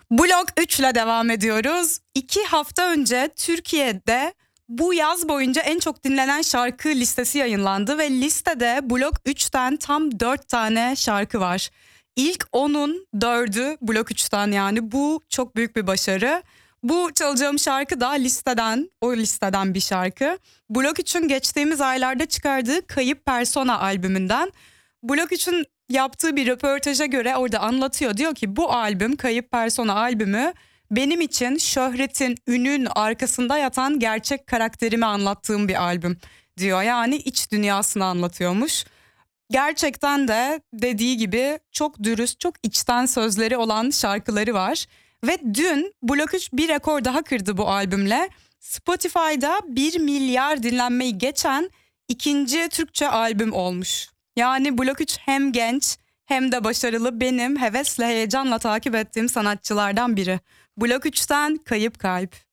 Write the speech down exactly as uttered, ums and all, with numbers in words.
Blok üç ile devam ediyoruz. İki hafta önce Türkiye'de bu yaz boyunca en çok dinlenen şarkı listesi yayınlandı ve listede Blok üçten tam dört tane şarkı var. İlk onun dördü Blok üçten, yani bu çok büyük bir başarı. Bu çalacağım şarkı da listeden, o listeden bir şarkı. Blok üçün geçtiğimiz aylarda çıkardığı Kayıp Persona albümünden. Blok üçün yaptığı bir röportaja göre orada anlatıyor. Diyor ki bu albüm, Kayıp Persona albümü benim için şöhretin, ünün arkasında yatan gerçek karakterimi anlattığım bir albüm diyor. Yani iç dünyasını anlatıyormuş. Gerçekten de dediği gibi çok dürüst, çok içten sözleri olan şarkıları var. Ve dün Blok üç bir rekor daha kırdı bu albümle. Spotify'da bir milyar dinlenmeyi geçen ikinci Türkçe albüm olmuş. Yani Blok üç hem genç hem de başarılı, benim hevesle, heyecanla takip ettiğim sanatçılardan biri. Blok üçten Kayıp Kalp.